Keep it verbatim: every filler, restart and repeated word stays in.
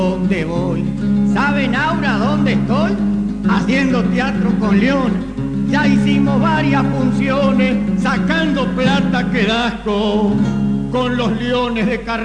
¿Dónde voy? ¿Saben, Aura, dónde estoy? Haciendo teatro con León. Ya hicimos varias funciones, sacando plata que dasco con los leones de carrera.